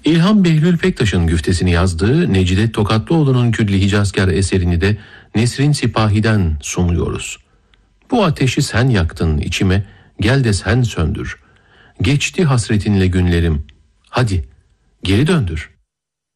İlham Behlül Pektaş'ın güftesini yazdığı Necdet Tokatlıoğlu'nun Külli Hicazkar eserini de Nesrin Sipahi'den sunuyoruz. Bu ateşi sen yaktın içime, gel de sen söndür. Geçti hasretinle günlerim, hadi geri döndür.